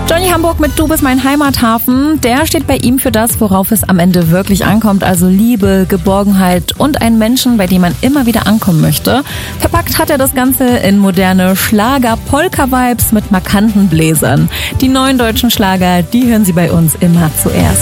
Johnny Hamburg mit Du bist mein Heimathafen, der steht bei ihm für das, worauf es am Ende wirklich ankommt, also Liebe, Geborgenheit und einen Menschen, bei dem man immer wieder ankommen möchte. Verpackt hat er das Ganze in moderne Schlager-Polka-Vibes mit markanten Bläsern. Die neuen deutschen Schlager, die hören Sie bei uns immer zuerst.